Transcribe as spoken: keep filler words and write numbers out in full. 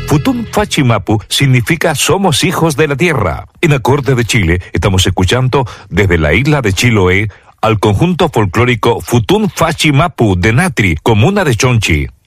Futún Fachimapu significa somos hijos de la tierra. En Acorde de Chile estamos escuchando desde la isla de Chiloé al conjunto folclórico Futún Fachimapu de Natri, comuna de Chonchi.